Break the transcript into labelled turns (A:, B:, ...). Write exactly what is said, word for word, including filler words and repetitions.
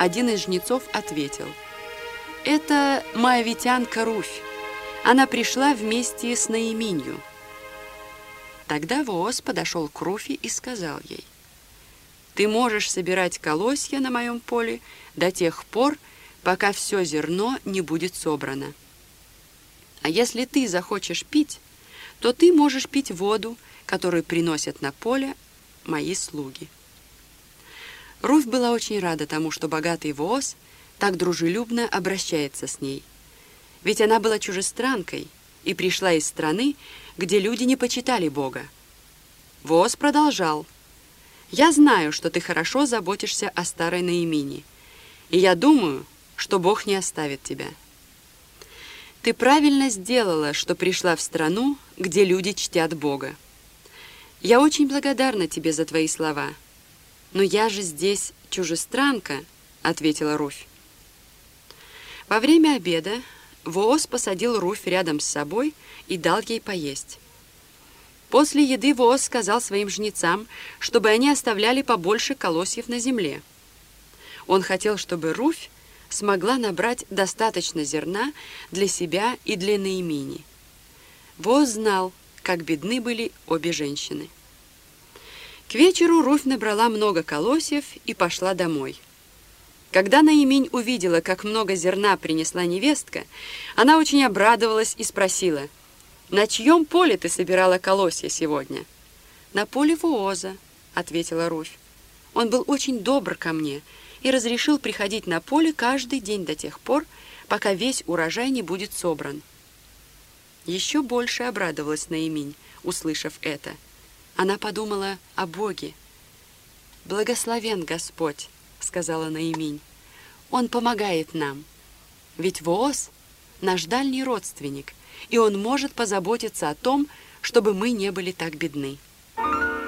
A: один из жнецов ответил: «Это моавитянка Руфь. Она пришла вместе с Наиминью». Тогда Вооз подошел к Руфи и сказал ей: «Ты можешь собирать колосья на моем поле до тех пор, пока все зерно не будет собрано. А если ты захочешь пить, то ты можешь пить воду, которую приносят на поле мои слуги». Руфь была очень рада тому, что богатый Вооз так дружелюбно обращается с ней. Ведь она была чужестранкой и пришла из страны, где люди не почитали Бога. Вооз продолжал: «Я знаю, что ты хорошо заботишься о старой Наимине, и я думаю, что Бог не оставит тебя. Ты правильно сделала, что пришла в страну, где люди чтят Бога. Я очень благодарна тебе за твои слова. Но я же здесь чужестранка», — ответила Руфь. Во время обеда Вооз посадил Руфь рядом с собой и дал ей поесть. После еды Вооз сказал своим жнецам, чтобы они оставляли побольше колосьев на земле. Он хотел, чтобы Руфь смогла набрать достаточно зерна для себя и для Наимини. Вооз знал, как бедны были обе женщины. К вечеру Руфь набрала много колосьев и пошла домой. Когда Наиминь увидела, как много зерна принесла невестка, она очень обрадовалась и спросила: «На чьем поле ты собирала колосья сегодня?» «На поле Вооза», — ответила Руфь. «Он был очень добр ко мне и разрешил приходить на поле каждый день до тех пор, пока весь урожай не будет собран». Еще больше обрадовалась Наиминь, услышав это. Она подумала о Боге. «Благословен Господь», — сказала Наиминь. «Он помогает нам. Ведь Вооз — наш дальний родственник, и он может позаботиться о том, чтобы мы не были так бедны».